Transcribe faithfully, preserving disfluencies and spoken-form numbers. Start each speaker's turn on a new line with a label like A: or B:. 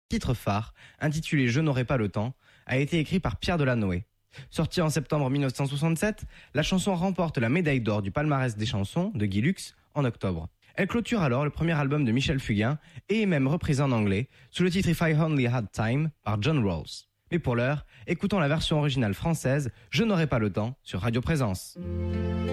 A: Titre phare, intitulé Je n'aurai pas le temps, a été écrit par Pierre Delanoë. Sortie en septembre mille neuf cent soixante-sept, la chanson remporte la médaille d'or du palmarès des chansons de Guy Lux en octobre. Elle clôture alors le premier album de Michel Fugain et est même reprise en anglais sous le titre If I Only Had Time par John Rawls. Mais pour l'heure, écoutons la version originale française Je n'aurai pas le temps sur Radio Présence.